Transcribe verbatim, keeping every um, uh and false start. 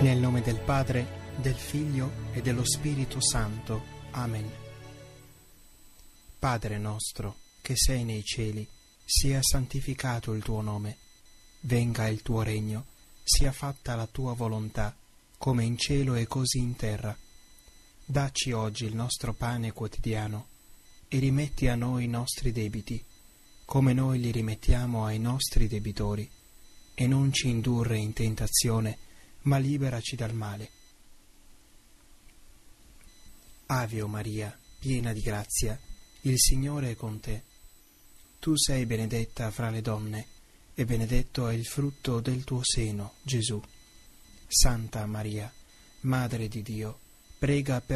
Nel nome del Padre, del Figlio e dello Spirito Santo. Amen. Padre nostro, che sei nei cieli, sia santificato il tuo nome. Venga il tuo regno, sia fatta la tua volontà, come in cielo e così in terra. Dacci oggi il nostro pane quotidiano e rimetti a noi i nostri debiti, come noi li rimettiamo ai nostri debitori, e non ci indurre in tentazione, ma liberaci dal male. Ave Maria, piena di grazia, il Signore è con te. Tu sei benedetta fra le donne, e benedetto è il frutto del tuo seno, Gesù. Santa Maria, Madre di Dio, prega per